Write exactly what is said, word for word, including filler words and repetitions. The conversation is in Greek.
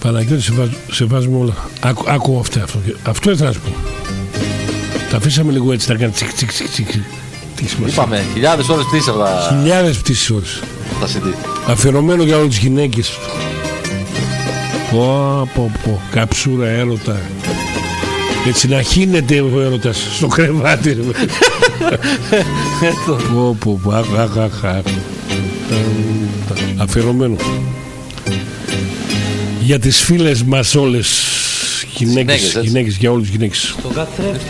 Παναγιώτη, σε, βάζ, σε βάζουμε όλα. Άκου, άκου αυτό, αυτό. Αυτό ήθελα να σου πω. Τα αφήσαμε λίγο έτσι, τα κάνει τσικ τσικ τσικ τσικ. Είπαμε, χιλιάδες ώρες πτήσεις αυτά. Χιλιάδες πτήσεις ώρες. Τα σι ντι. Αφιερωμένο για όλες τις γυναίκες. Πω πω πω. Καψούρα έρωτα. Έτσι να χύνεται ο έρωτας στο κρεβάτι. Πω πω πω. Αχ αχ αχ αχ. Αφιερωμένο. Για τις φίλες μας όλες. Γυναίκες, γυναίκες, για όλες τις γυναίκες.